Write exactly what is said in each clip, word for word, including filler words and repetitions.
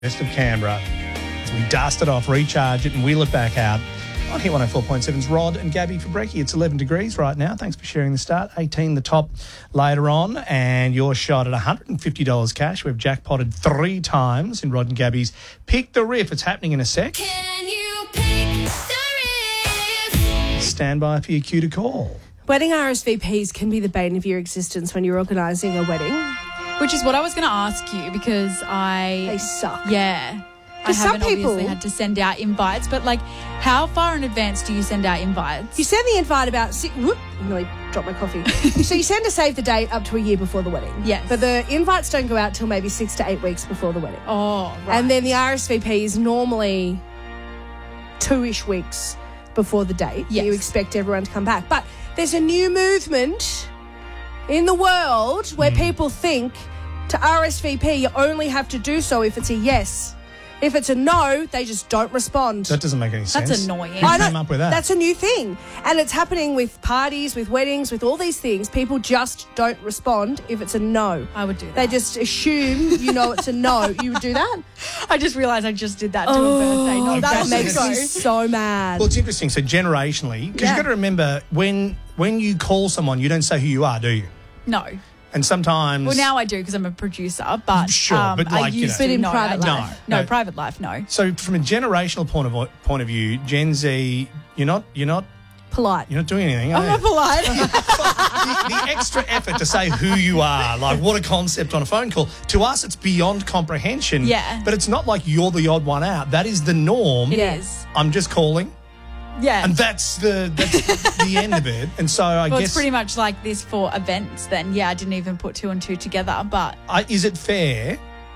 West of Canberra. As we dust it off, recharge it and wheel it back out. On Hit one oh four point seven's Rod and Gabby for brekkie. It's eleven degrees right now. Thanks for sharing the start. eighteen the top later on. And your shot at one hundred fifty dollars cash. We've jackpotted three times in Rod and Gabby's Pick the Riff. It's happening in a sec. Can you pick the riff? Stand by for your cue to call. Wedding R S V Ps can be the bane of your existence when you're organising a wedding. Which is what I was going to ask you because I... They suck. Yeah. I To some haven't obviously people- had to send out invites, but like how far in advance do you send out invites? You send the invite about six... Whoop, I nearly dropped my coffee. So you send a save the date up to a year before the wedding. Yes. But the invites don't go out till maybe six to eight weeks before the wedding. Oh, right. And then the R S V P is normally two-ish weeks before the date. Yes. You expect everyone to come back. But there's a new movement in the world where people think to R S V P you only have to do so if it's a yes. If it's a no, they just don't respond. That doesn't make any sense. That's annoying. Who I know, came up with that? That's a new thing. And it's happening with parties, with weddings, with all these things. People just don't respond if it's a no. I would do that. They just assume you know it's a no. You would do that? I just realised I just did that to a birthday. Not That Okay. makes so. me so mad. Well, it's interesting. So generationally, because Yeah. you've got to remember, when when you call someone, you don't say who you are, do you? No. And sometimes... Well, now I do because I'm a producer, but, Sure, um, but I like, you used know- to But in no, private I- life. No, No, no, no. private life, no. So from a generational point of point of view, Gen Z, you're not you're not Polite. you're not doing anything. Are I'm you? not polite. the, the extra effort to say who you are, like what a concept on a phone call. To us, it's beyond comprehension. Yeah. But it's not like you're the odd one out. That is the norm. It Yeah. is. I'm just calling, Yeah. and that's the that's the end of it. And so I well, guess it's pretty much like this for events then. Yeah, I didn't even put two and two together, but I, is it fair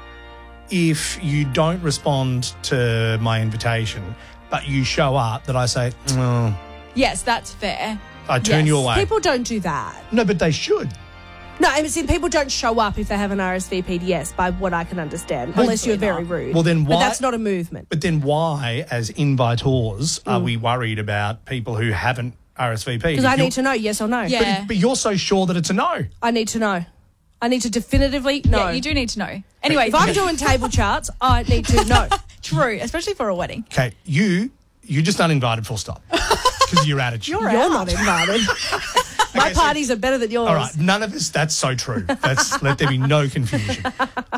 if you don't respond to my invitation, but you show up, that I say, oh, yes, that's fair. I turn Yes. you away? People don't do that. No, but they should. No, I mean, people don't show up if they have an R S V P D yes, by what I can understand, Well, unless you're very not. rude. Well, then But why- that's not a movement. But then why, as invitors, are we worried about people who haven't R S V P? Because I need to know yes or no. Yeah. But, but you're so sure that it's a no. I need to know. I need to definitively know. Yeah, you do need to know. Anyway, If I'm doing table charts, I need to know. true, especially for a wedding. Okay, you you just uninvited, full stop. Because of your attitude. You're not invited. My Okay, so- parties are better than yours. All right, none of us, that's so true. That's, let there be no confusion.